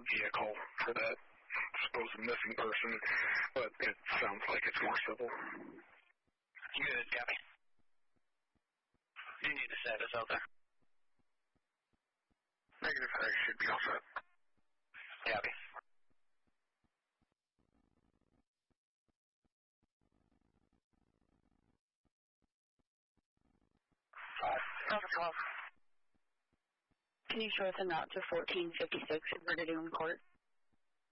vehicle for that supposed missing person, but it sounds like it's more civil. Good, copy. You need the status out there. Negative, I should be all set. Copy. Traffic 12. Can you show us a note to 1456 Verdidoon Court?